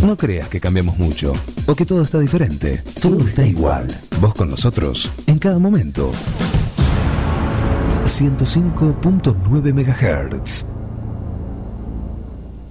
No creas que cambiamos mucho o que todo está diferente. Todo está igual. Vos con nosotros en cada momento. 105.9 MHz.